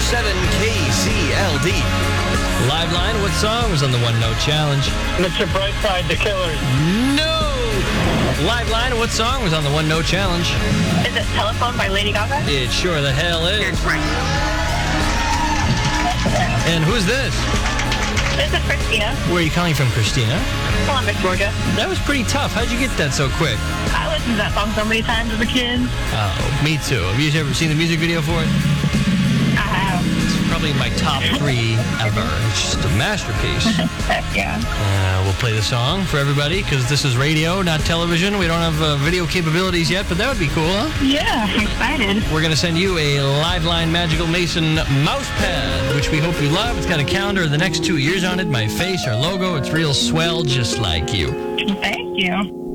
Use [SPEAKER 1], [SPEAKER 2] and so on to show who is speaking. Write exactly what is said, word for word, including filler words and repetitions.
[SPEAKER 1] seven K C L D.
[SPEAKER 2] Live line, what song was on the One Note Challenge?
[SPEAKER 3] Mister Brightside, The Killers.
[SPEAKER 2] No! Live line, what song was on the One Note Challenge?
[SPEAKER 4] Is it Telephone by Lady Gaga?
[SPEAKER 2] It sure the hell is. And who's this?
[SPEAKER 4] This is Christina.
[SPEAKER 2] Where are you calling from, Christina?
[SPEAKER 4] Columbus, Georgia.
[SPEAKER 2] That was pretty tough. How'd you get that so quick?
[SPEAKER 4] I listened to that song so many times as a kid.
[SPEAKER 2] Oh, me too. Have you ever seen the music video for it?
[SPEAKER 4] I have.
[SPEAKER 2] It's probably my top three ever. It's just a masterpiece.
[SPEAKER 4] Heck yeah.
[SPEAKER 2] Uh, we'll play the song for everybody because this is radio, not television. We don't have uh, video capabilities yet, but that would be cool, huh?
[SPEAKER 4] Yeah, I'm excited.
[SPEAKER 2] We're going to send you a Liveline Magical Mason mouse pad, which we hope you love. It's got a calendar of the next two years on it, my face, our logo. It's real swell, just like you.
[SPEAKER 4] Thank you.